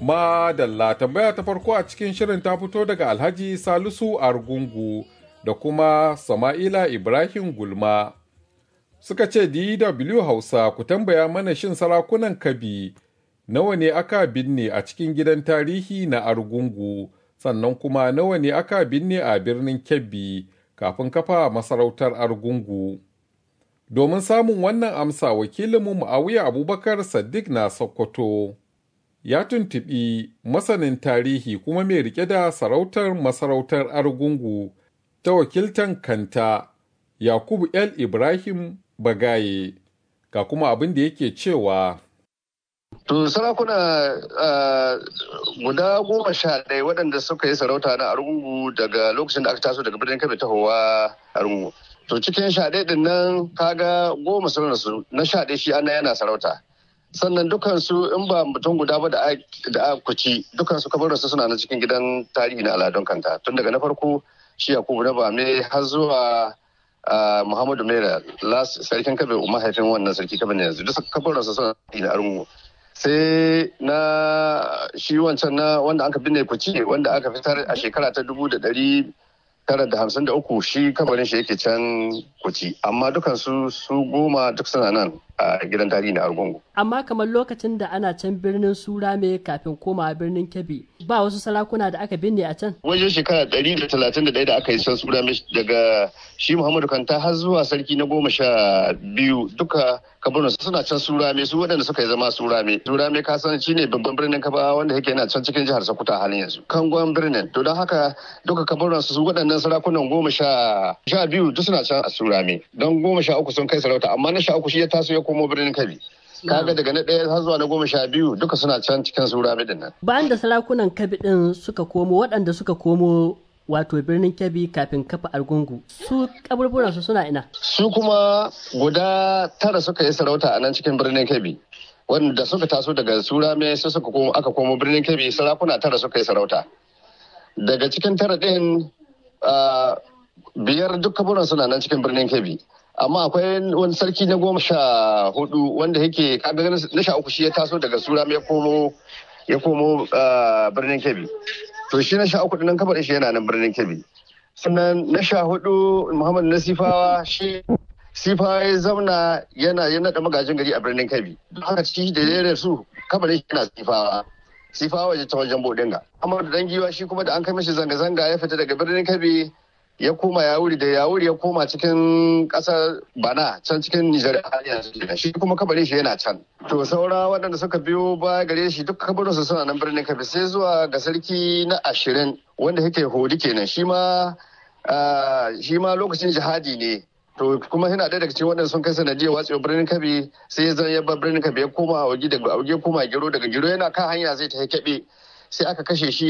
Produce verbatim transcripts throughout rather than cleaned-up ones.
Madalla tambaya ta farko a cikin shirin ta fito daga Alhaji Salisu Argungu da kuma Sama'ila Ibrahim Gulma. Suka ce D W Hausa ku tambaya mana shin sarakunan Kabi nawa ne aka binne a cikin gidan tarihi na Argungu, sannan kuma nawa ne aka binne a birnin Kebbi kafin kafa masarautar Argungu. Domin samun wannan amsa wakilinmu Muawiya Abubakar Saddiq na Sokoto ya tuntuɓi masanin tarihi kuma mai rike da sarautar masarautar Argungu ta wakiltan kanta Yakubu El Ibrahim Bagaye, ga kuma abin da yake cewa. To sarakuna uh, guda goma sha ɗaya waɗanda suka yi sarauta na Argungu daga lokacin da aka taso daga birnin Kebbi tahowa Argungu. To cikin sha ɗaya ɗin nan kaga goma sun rasu, na sha ɗaya shi ana yana sarauta. Sannan dukansu in ba mutum guda ba da a kuci dukansu kabarinsu suna na cikin gidan tarihi na aladun kanta. Tun daga na farko shi Yakubu na Bame har zuwa Uh, Muhammadu Mera sarkin Kabe mahaifin wannan sarki Kabe ne yanzu duk kabarinsa suna na Argungu. Sai na shi wancan na wanda aka binne kuci wanda aka fitar a shekara ta dubu da ɗari tara da hamsin da uku shi kabarin shi yake can kuci, amma dukan su su goma duk suna nan a gidan tarihi na Argungu. Amma kamar lokacin da ana can birnin Surame kafin koma birnin Kebbi ba wasu sarakuna da aka binne a can? Wajen shekara ɗari da talatin da ɗaya da aka yi can Surame daga shi Muhammadu Kanta har zuwa sarki na goma sha biyu duka kabarin suna can Surame, su waɗanda suka yi zama Surame. Surame ka san shi ne babban birnin Kaba wanda yake yana can cikin jihar Sokoto a halin yanzu. Kangon birnin. To don haka duka kabarin su waɗannan sarakunan goma sha sha biyu duk suna can a Surame. Don goma sha uku sun kai sarauta amma na sha uku shi ya taso ya komo birnin Kebbi. Kaga daga na ɗaya har zuwa na goma sha biyu duka suna can cikin Surame din nan. Bayan da sarakunan Kebbi din suka komo waɗanda suka komo wato birnin Kebbi kafin kafa Argungu su kaburburan su suna ina? Su kuma guda tara suka yi sarauta a nan cikin birnin Kebbi. Wanda suka taso daga Surame sai suka komo aka komo birnin Kebbi sarakuna tara suka yi sarauta. Daga cikin tara din biyar duk kaburan suna nan cikin birnin Kebbi. Amma akwai wani sarki na goma sha hudu wanda yake kaga na sha uku shi ya taso daga Surame ya komo ya komo birnin Kebbi. To shi na sha uku nan kabarin shi yana nan birnin Kebbi. Sannan na sha hudu Muhammad na Sifawa shi Sifawa ya zauna yana yana da magajin gari a birnin Kebbi. Don haka ciki da yare su kabarin shi yana Sifawa. Sifawa waje ta wajen Bodinga. Amma da dangiwa shi kuma da an kai mashi zanga-zanga ya fita daga birnin Kebbi ya koma yawuri da yawuri ya koma cikin kasar Bana can cikin Nijar yanzu shi kuma kabarin shi yana can. To saura waɗanda suka biyo baya gare shi duk kabarinsu suna nan birnin Kebbi sai zuwa ga sarki na ashirin wanda yake Hodi kenan shi ma shi ma lokacin jihadi ne. To kuma yana ɗaya daga cikin waɗanda sun kai sanadiyar watsewa birnin Kebbi sai zan ya bar birnin Kebbi ya koma Augi daga Augi ya koma Gero daga Gero yana kan hanya zai ta Kebbi sai aka kashe shi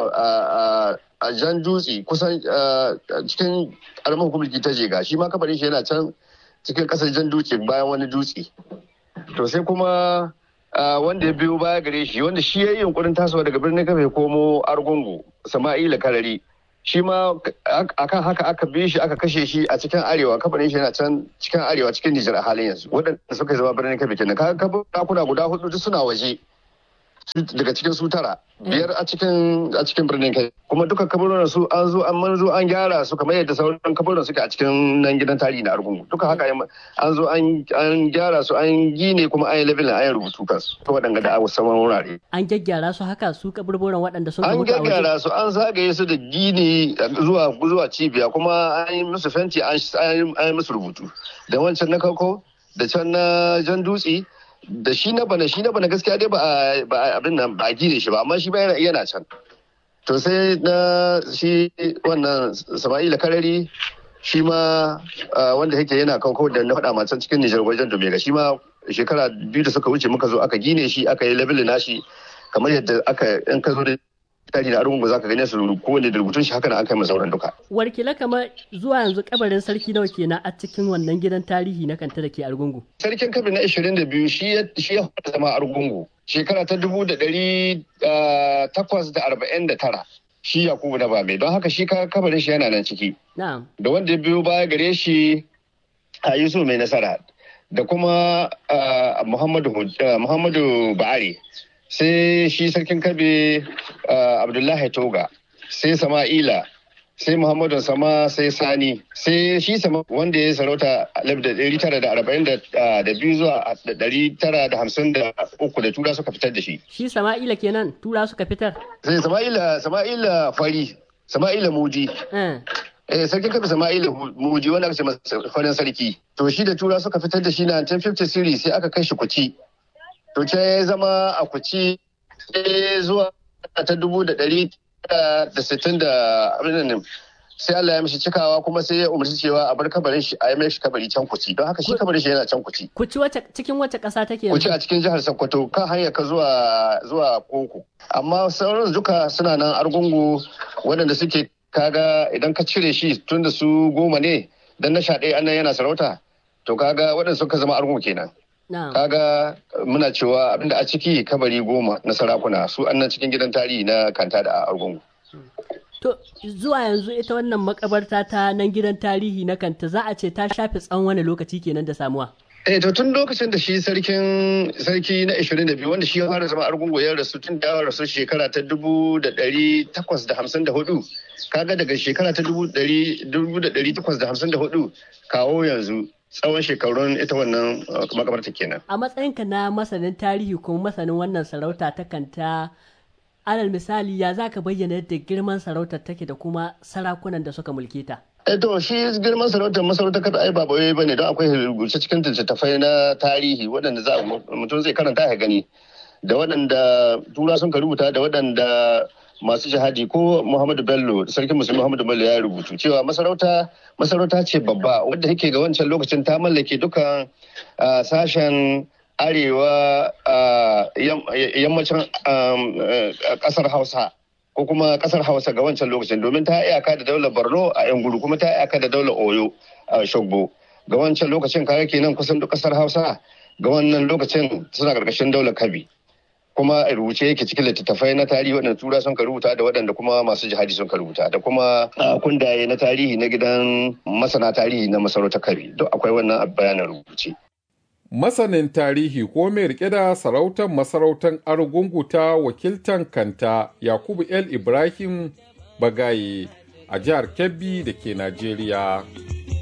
a a Jan Dutse kusan cikin ƙaramin hukumar ta Jega shi ma kabarin shi yana can cikin ƙasar Jan Dutse bayan wani dutse. To sai kuma wanda ya biyo baya gare shi wanda shi ya yi yunkurin tasowa daga birnin Kebbi komo Argungu Sama'ila Karari shi ma akan haka aka bi shi aka kashe shi a cikin arewa kabarin shi yana can cikin arewa cikin Nijar a halin yanzu waɗanda suka zama birnin Kebbi kenan kaga kabuna guda hudu duk suna waje daga cikin su tara biyar a cikin a cikin birnin Kebbi kuma duka kaburin su an zo an manzo an gyara su kamar yadda sauran kaburin suke a cikin nan gidan tarihi na Argungu duka haka an zo an an gyara su an gine kuma an yi level an yi rubutu kansu to waɗanda da a saman wurare an gyaggyara su haka su kaburburan waɗanda sun an gyaggyara su an zagaye su da gine zuwa zuwa cibiya kuma an yi musu fenti an yi musu rubutu da wancan na Kauko da can na Jan Dutse da shi na bana shi na bana gaskiya dai ba abin nan ba a gine shi ba amma shi ba yana can. To sai na shi wannan Sama'ila Karari shi ma wanda yake yana Kauko da na faɗa can cikin Nijar wajen Domega shi ma shekara biyu da suka wuce muka zo aka gine shi aka yi labelin nashi kamar yadda aka in ka zo da tarihi na Argungu za ka gane su kowane da rubutun shi haka na aka yi masauran duka. Warkila kamar zuwa yanzu kabarin sarki nawa kenan a cikin wannan gidan tarihi na kanta da ke Argungu. Sarkin Kebbi na ashirin da biyu shi ya fara zama Argungu shekara ta dubu da ɗari takwas da arba'in da tara shi Yakubu na Bame don haka shi kabarin shi yana nan ciki. Na'am. Da wanda ya biyo baya gare shi a Yusuf mai nasara da kuma Muhammadu Ba'ari. sai shi sarkin Kabe Abdullahi Toga, sai Sama'ila, sai Muhammadu Sama, sai Sani, sai shi Sama wanda ya sarauta alif da ɗari tara da arba'in da biyu zuwa ɗari tara da hamsin da uku da tura suka fitar da shi. Shi Sama'ila kenan tura suka fitar? Sai Sama'ila Sama'ila Fari, Sama'ila Muji. Eh, sarkin Kabe Sama'ila Muji wanda aka ce masa farin sarki. To shi da tura suka fitar da shi na nineteen fifty series sai aka kai shi Kuci. To ce ya zama a Kuci sai zuwa ta dubu da ɗari da sittin da abin nan sai Allah ya mishi cikawa kuma sai ya umarci cewa a bar kabarin shi a yi mishi kabari can Kuci. Don haka shi kabarin shi yana can Kuci. Kuci wace cikin wace ƙasa take yanzu? Kuci a cikin jihar Sokoto kan hanyar ka zuwa zuwa Koko. Amma sauran duka suna nan Argungu waɗanda suke kaga idan ka cire shi tun da su goma ne dan na sha ɗaya annan yana sarauta to kaga waɗanda suka zama Argungu kenan. Kaga muna cewa abinda a ciki kabari goma na sarakuna su annan cikin gidan tarihi na Kanta da Argungu. To zuwa yanzu ita wannan makabarta ta nan gidan tarihi na Kanta za a ce ta shafe tsawon wani lokaci kenan da samuwa? Eh to tun lokacin da shi sarkin sarki na ashirin da biyu wanda shi ya fara zama Argungu ya rasu tun da ya rasu shekara ta dubu da ɗari takwas da hamsin da hudu kaga daga shekara ta dubu da ɗari takwas da hamsin da hudu kawo yanzu tsawon shekarun ita wannan makabarta kenan. A matsayinka na masanin tarihi kuma masanin wannan sarauta ta Kanta, alal misali ya za ka bayyana yadda girman sarautar take da kuma sarakunan da suka mulke ta? Eh to shi girman sarautar masarautar kada ai ba boye bane don akwai rubuce cikin littattafai na tarihi waɗanda za mutum zai karanta ya gani da waɗanda tura sun ka rubuta da waɗanda masu jihadi ko Muhammadu Bello sarkin musulmi Muhammadu Bello ya rubutu cewa masarauta masarauta ce babba wadda yake ga wancan lokacin ta mallake dukan sashen arewa yammacin kasar Hausa ko kuma kasar Hausa ga wancan lokacin domin ta iyaka da daular Borno a Yanguru kuma ta iyaka da daular Oyo a Shogbo ga wancan lokacin kare kenan kusan duk kasar Hausa ga wannan lokacin suna karkashin daular Kabi. Kuma a rubuce yake cikin littattafai na tarihi waɗanda tura sun ka rubuta da waɗanda kuma masu jihadi sun ka rubuta da kuma kundaye na tarihi na gidan masana tarihi na masarautar Kabi duk akwai wannan bayanan rubuce. Masanin tarihi ko mai rike da sarautar masarautar Argungu ta wakiltan Kanta Yakubu El Ibrahim Bagaye a jihar Kebbi da ke Najeriya.